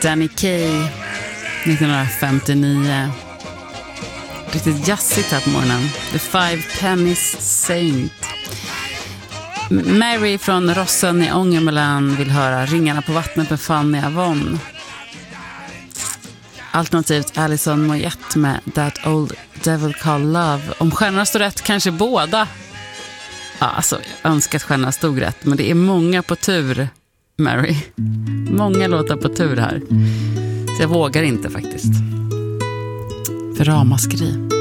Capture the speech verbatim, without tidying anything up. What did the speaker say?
Danny Kaye nittonhundrafemtionio. Riktigt jazzigt här på morgonen. The Five Pennies Saint. Mary från Rossen i Ångermanland vill höra Ringarna på vattnet med Fanny Avon. Alternativt Alison Moyet med That Old Devil Called Love. Om stjärnorna står rätt, kanske båda. Ja, alltså, jag önskar att stjärnorna stod rätt. Men det är många på tur, Mary. Många låtar på tur här. Så jag vågar inte faktiskt. För ramaskri.